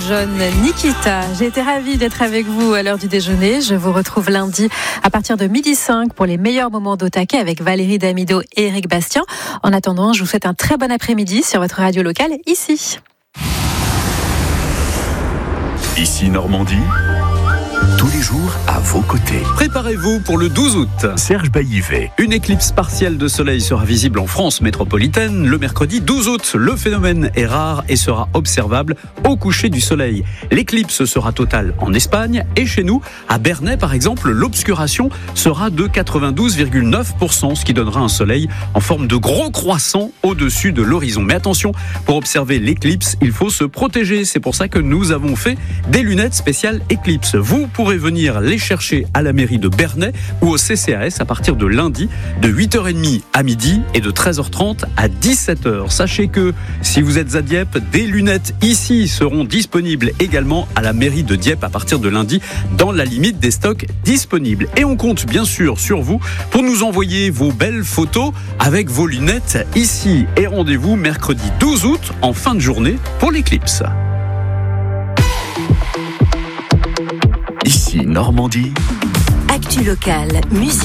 jeune Nikita. J'ai été ravie d'être avec vous à l'heure du déjeuner. Je vous retrouve lundi à partir de 12h05 pour les meilleurs moments d'Au-Taquet avec Valérie Damido et Eric Bastien. En attendant, je vous souhaite un très bon après-midi sur votre radio locale ici. Ici Normandie, tous les jours à vos côtés. Préparez-vous pour le 12 août. Serge Baillivet. Une éclipse partielle de soleil sera visible en France métropolitaine le mercredi 12 août. Le phénomène est rare et sera observable au coucher du soleil. L'éclipse sera totale en Espagne et chez nous, à Bernay par exemple, l'obscuration sera de 92,9%, ce qui donnera un soleil en forme de gros croissant au-dessus de l'horizon. Mais attention, pour observer l'éclipse, il faut se protéger. C'est pour ça que nous avons fait des lunettes spéciales éclipse. Vous pourrez venir les chercher à la mairie de Bernay ou au CCAS à partir de lundi de 8h30 à midi et de 13h30 à 17h. Sachez que si vous êtes à Dieppe, des lunettes ici seront disponibles également à la mairie de Dieppe à partir de lundi dans la limite des stocks disponibles. Et on compte bien sûr sur vous pour nous envoyer vos belles photos avec vos lunettes ici. Et rendez-vous mercredi 12 août en fin de journée pour l'éclipse. Ici Normandie. Actu locale, musique.